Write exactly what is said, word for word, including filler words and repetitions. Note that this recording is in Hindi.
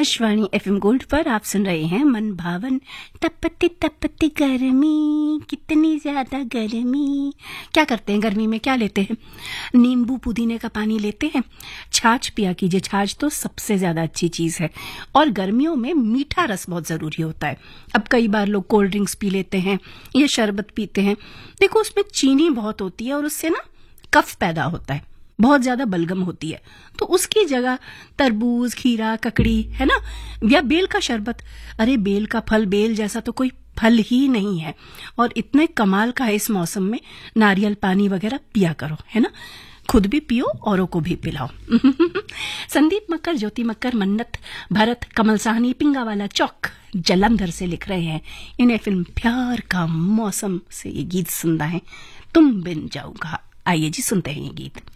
आकाशवाणी एफएम गोल्ड पर आप सुन रहे हैं मन भावन। तपती तपती गर्मी, कितनी ज्यादा गर्मी। क्या करते हैं गर्मी में, क्या लेते हैं? नींबू पुदीने का पानी लेते हैं, छाछ पिया कीजिए। छाछ तो सबसे ज्यादा अच्छी चीज है और गर्मियों में मीठा रस बहुत जरूरी होता है। अब कई बार लोग कोल्ड ड्रिंक्स पी लेते हैं या शरबत पीते हैं, देखो उसमें चीनी बहुत होती है और उससे ना कफ पैदा होता है, बहुत ज्यादा बलगम होती है। तो उसकी जगह तरबूज, खीरा, ककड़ी है ना, या बेल का शरबत। अरे बेल का फल, बेल जैसा तो कोई फल ही नहीं है और इतने कमाल का है इस मौसम में। नारियल पानी वगैरह पिया करो, है ना, खुद भी पियो औरों को भी पिलाओ। संदीप मक्कर, ज्योति मक्कर, मन्नत भरत, कमल साहनी, पिंगावाला चौक जलंधर से लिख रहे हैं। इन्हें फिल्म प्यार का मौसम से ये गीत सुनना है, तुम बिन जाऊंगा। आइए जी सुनते हैं ये गीत।